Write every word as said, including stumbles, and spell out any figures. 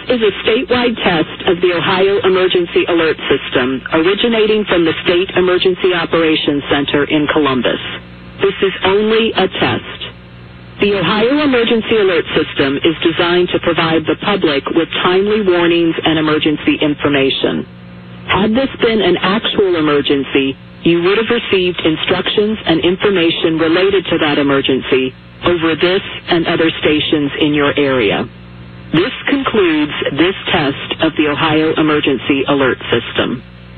is a statewide test of the Ohio Emergency Alert System, originating from the State Emergency Operations Center in Columbus. This is only a test. The Ohio Emergency Alert System is designed to provide the public with timely warnings and emergency information. Had this been an actual emergency, you would have received instructions and information related to that emergency over this and other stations in your area. This concludes this test of the Ohio Emergency Alert System.